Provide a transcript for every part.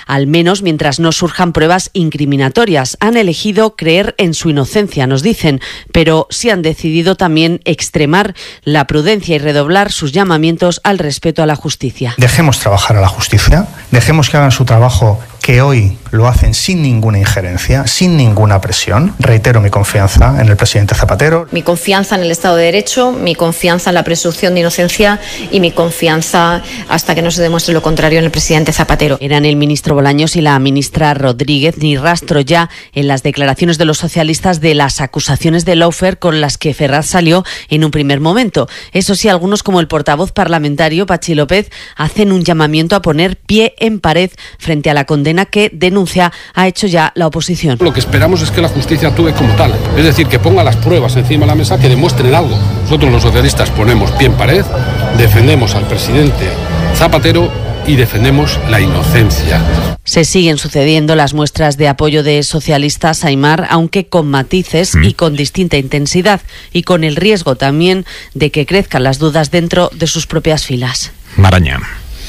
al menos mientras no surjan pruebas incriminatorias. Han elegido creer en su inocencia, nos dicen, pero sí han decidido también extremar la prudencia y redoblar sus llamamientos al respeto a la justicia. Dejemos trabajar a la justicia, dejemos que hagan su trabajo, que hoy lo hacen sin ninguna injerencia, sin ninguna presión. Reitero mi confianza en el presidente Zapatero. Mi confianza en el Estado de Derecho, mi confianza en la presunción de inocencia y mi confianza, hasta que no se demuestre lo contrario, en el presidente Zapatero. Eran el ministro Bolaños y la ministra Rodríguez. Ni rastro ya en las declaraciones de los socialistas de las acusaciones de lawfare con las que Ferraz salió en un primer momento. Eso sí, algunos, como el portavoz parlamentario Pachi López, hacen un llamamiento a poner pie en pared frente a la condena que denuncia ha hecho ya la oposición. Lo que esperamos es que la justicia actúe como tal, es decir, que ponga las pruebas encima de la mesa, que demuestren algo. Nosotros los socialistas ponemos pie en pared, defendemos al presidente Zapatero y defendemos la inocencia. Se siguen sucediendo las muestras de apoyo de socialistas a Aimar, aunque con matices y con distinta intensidad, y con el riesgo también de que crezcan las dudas dentro de sus propias filas. Maraña.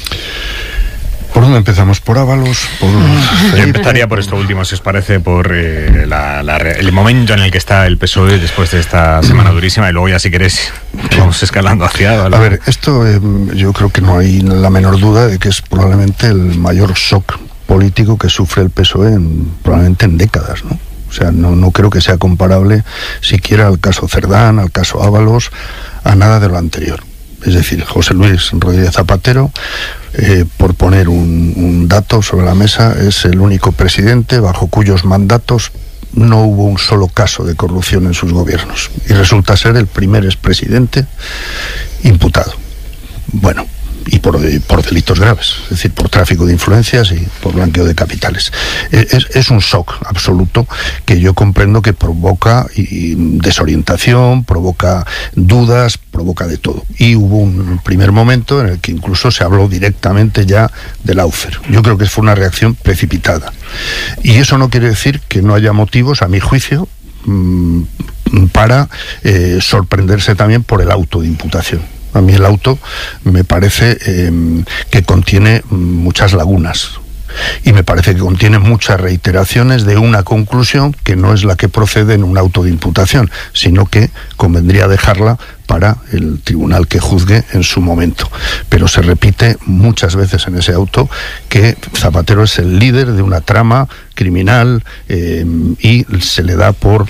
¿Por dónde empezamos? ¿Por Ábalos? Yo empezaría por esto último, si os parece, por el momento en el que está el PSOE después de esta semana durísima, y luego ya, si queréis, vamos escalando hacia... ¿vale? A ver, esto yo creo que no hay la menor duda de que es probablemente el mayor shock político que sufre el PSOE probablemente en décadas, ¿no? O sea, no creo que sea comparable siquiera al caso Cerdán, al caso Ábalos, a nada de lo anterior. Es decir, José Luis Rodríguez Zapatero, por poner un dato sobre la mesa, es el único presidente bajo cuyos mandatos no hubo un solo caso de corrupción en sus gobiernos. Y resulta ser el primer expresidente imputado. Bueno, y por delitos graves, es decir, por tráfico de influencias y por blanqueo de capitales. Es un shock absoluto que yo comprendo que provoca desorientación, provoca dudas, provoca de todo. Y hubo un primer momento en el que incluso se habló directamente ya de lawfare. Yo creo que fue una reacción precipitada. Y eso no quiere decir que no haya motivos, a mi juicio, para sorprenderse también por el auto de imputación. A mí el auto me parece que contiene muchas lagunas y me parece que contiene muchas reiteraciones de una conclusión que no es la que procede en un auto de imputación, sino que convendría dejarla para el tribunal que juzgue en su momento. Pero se repite muchas veces en ese auto que Zapatero es el líder de una trama criminal y se le da por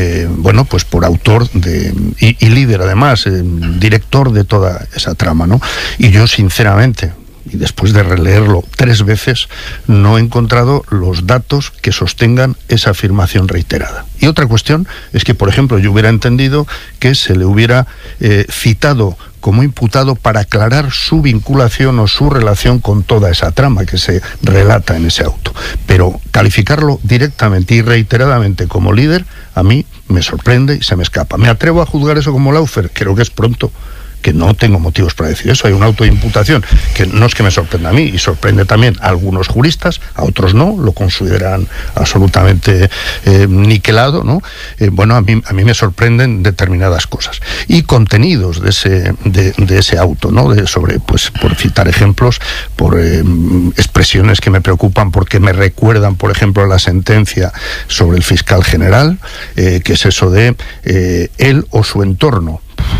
por autor y líder, además, director de toda esa trama, ¿no? Y yo, sinceramente, y después de releerlo 3 veces, no he encontrado los datos que sostengan esa afirmación reiterada. Y otra cuestión es que, por ejemplo, yo hubiera entendido que se le hubiera citado como imputado para aclarar su vinculación o su relación con toda esa trama que se relata en ese auto. Pero calificarlo directamente y reiteradamente como líder, a mí me sorprende y se me escapa. ¿Me atrevo a juzgar eso como lawfare? Creo que es pronto, que no tengo motivos para decir eso. Hay un auto de imputación que no es que me sorprenda a mí, y sorprende también a algunos juristas, a otros no, lo consideran absolutamente niquelado, ¿no? A mí me sorprenden determinadas cosas. Y contenidos de ese auto, ¿no? Por citar ejemplos, por expresiones que me preocupan porque me recuerdan, por ejemplo, a la sentencia sobre el fiscal general, que es eso de él o su entorno.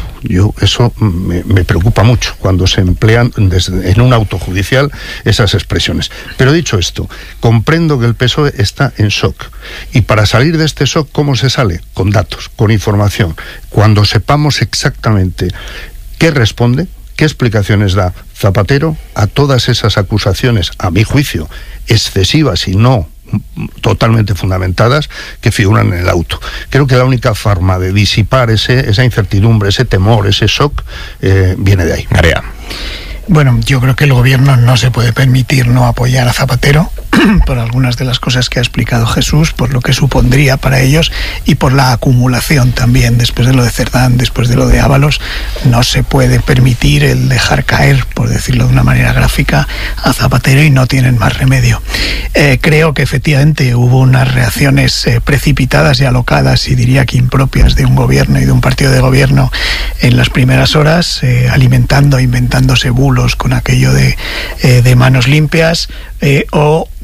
Eso me preocupa mucho cuando se emplean en un auto judicial esas expresiones. Pero dicho esto, comprendo que el PSOE está en shock. Y para salir de este shock, ¿cómo se sale? Con datos, con información. Cuando sepamos exactamente qué responde, qué explicaciones da Zapatero a todas esas acusaciones, a mi juicio, excesivas y no totalmente fundamentadas, que figuran en el auto. Creo que la única forma de disipar esa incertidumbre, ese temor, ese shock, viene de ahí. María. Bueno, yo creo que el gobierno no se puede permitir no apoyar a Zapatero por algunas de las cosas que ha explicado Jesús, por lo que supondría para ellos y por la acumulación también, después de lo de Cerdán, después de lo de Ábalos. No se puede permitir el dejar caer, por decirlo de una manera gráfica, a Zapatero, y no tienen más remedio. Creo que efectivamente hubo unas reacciones precipitadas y alocadas, y diría que impropias de un gobierno y de un partido de gobierno en las primeras horas, inventándose bulos con aquello de manos limpias, o